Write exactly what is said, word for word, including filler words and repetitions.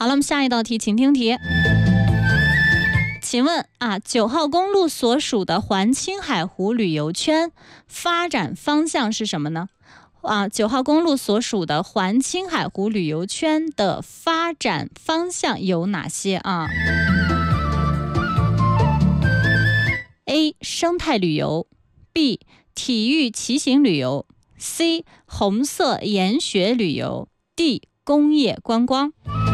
好了，我们下一道题，请听题。请问啊，九号公路所属的环青海湖旅游圈发展方向是什么呢？啊，九号公路所属的环青海湖旅游圈的发展方向有哪些啊 ？A. 生态旅游 B. 体育骑行旅游 C. 红色研学旅游 D. 工业观光。